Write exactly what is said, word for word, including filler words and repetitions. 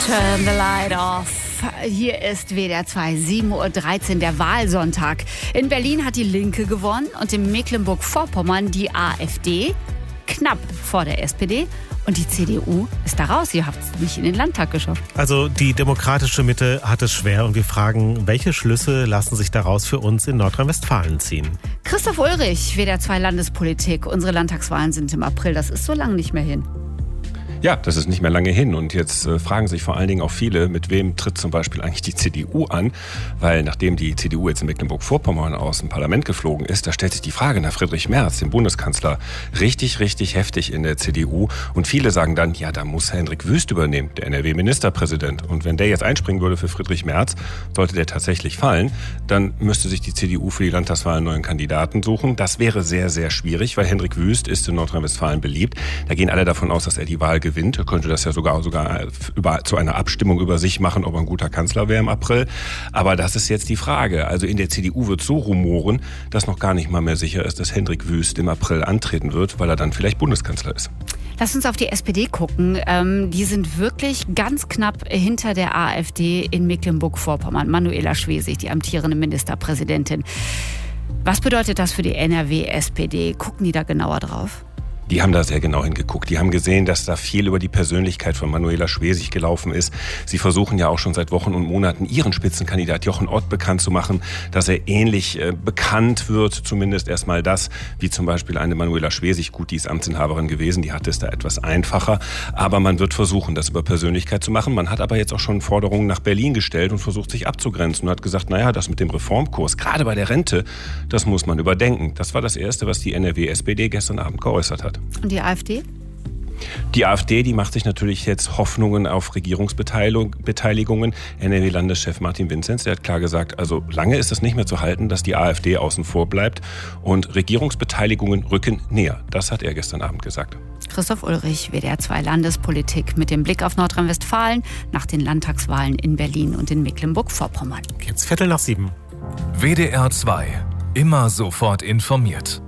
Turn the light off. Hier ist W D R zwei, sieben Uhr dreizehn, der Wahlsonntag. In Berlin hat die Linke gewonnen und in Mecklenburg-Vorpommern die AfD, knapp vor der S P D. Und die C D U ist da raus. Ihr habt es nicht in den Landtag geschafft. Also die demokratische Mitte hat es schwer und wir fragen, welche Schlüsse lassen sich daraus für uns in Nordrhein-Westfalen ziehen? Christoph Ulrich, W D R zwei Landespolitik. Unsere Landtagswahlen sind im April. Das ist so lange nicht mehr hin. Ja, das ist nicht mehr lange hin und jetzt äh, fragen sich vor allen Dingen auch viele, mit wem tritt zum Beispiel eigentlich die C D U an, weil nachdem die C D U jetzt in Mecklenburg-Vorpommern aus dem Parlament geflogen ist, da stellt sich die Frage nach Friedrich Merz, dem Bundeskanzler, richtig, richtig heftig in der C D U und viele sagen dann, ja, da muss Hendrik Wüst übernehmen, der N R W-Ministerpräsident und wenn der jetzt einspringen würde für Friedrich Merz, sollte der tatsächlich fallen, dann müsste sich die C D U für die Landtagswahl einen neuen Kandidaten suchen. Das wäre sehr, sehr schwierig, weil Hendrik Wüst ist in Nordrhein-Westfalen beliebt. Da gehen alle davon aus, dass er die Wahl gewinnt. Er könnte das ja sogar, sogar über, zu einer Abstimmung über sich machen, ob er ein guter Kanzler wäre im April. Aber das ist jetzt die Frage. Also in der C D U wird so rumoren, dass noch gar nicht mal mehr sicher ist, dass Hendrik Wüst im April antreten wird, weil er dann vielleicht Bundeskanzler ist. Lass uns auf die S P D gucken. Ähm, die sind wirklich ganz knapp hinter der AfD in Mecklenburg-Vorpommern. Manuela Schwesig, die amtierende Ministerpräsidentin. Was bedeutet das für die N R W-S P D? Gucken die da genauer drauf? Die haben da sehr genau hingeguckt. Die haben gesehen, dass da viel über die Persönlichkeit von Manuela Schwesig gelaufen ist. Sie versuchen ja auch schon seit Wochen und Monaten ihren Spitzenkandidat Jochen Ott bekannt zu machen, dass er ähnlich äh, bekannt wird, zumindest erstmal das, wie zum Beispiel eine Manuela Schwesig. Gut, die ist Amtsinhaberin gewesen, die hatte es da etwas einfacher. Aber man wird versuchen, das über Persönlichkeit zu machen. Man hat aber jetzt auch schon Forderungen nach Berlin gestellt und versucht, sich abzugrenzen und hat gesagt, naja, das mit dem Reformkurs, gerade bei der Rente, das muss man überdenken. Das war das Erste, was die N R W-S P D gestern Abend geäußert hat. Und die AfD? Die AfD, die macht sich natürlich jetzt Hoffnungen auf Regierungsbeteiligungen. N R W-Landeschef Martin Vinzenz, der hat klar gesagt, also lange ist es nicht mehr zu halten, dass die AfD außen vor bleibt. Und Regierungsbeteiligungen rücken näher. Das hat er gestern Abend gesagt. Christoph Ulrich, W D R zwei Landespolitik mit dem Blick auf Nordrhein-Westfalen nach den Landtagswahlen in Berlin und in Mecklenburg-Vorpommern. Jetzt Viertel nach sieben. W D R zwei. Immer sofort informiert.